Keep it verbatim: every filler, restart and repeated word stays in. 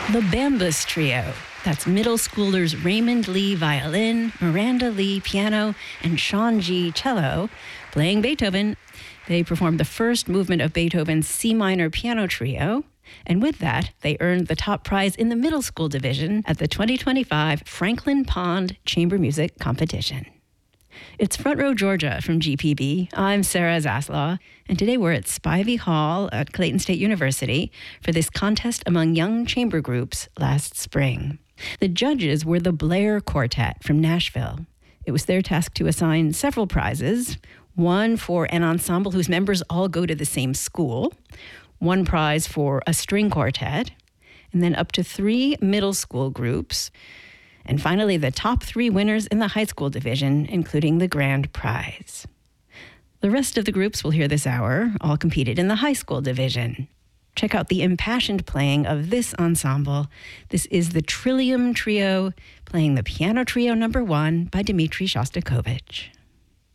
The Bambus Trio. That's middle schoolers Raymond Lee violin, Miranda Lee piano, and Sean G cello playing Beethoven. They performed the first movement of Beethoven's C minor piano trio, and with that, they earned the top prize in the middle school division at the twenty twenty-five Franklin Pond Chamber Music Competition. It's Front Row Georgia from G P B. I'm Sarah Zaslaw, and today we're at Spivey Hall at Clayton State University for this contest among young chamber groups last spring. The judges were the Blair Quartet from Nashville. It was their task to assign several prizes, one for an ensemble whose members all go to the same school, one prize for a string quartet, and then up to three middle school groups, and finally the top three winners in the high school division, including the grand prize. The rest of the groups we'll hear this hour all competed in the high school division. Check out the impassioned playing of this ensemble. This is the Trillium Trio, playing the Piano Trio number one by Dmitri Shostakovich.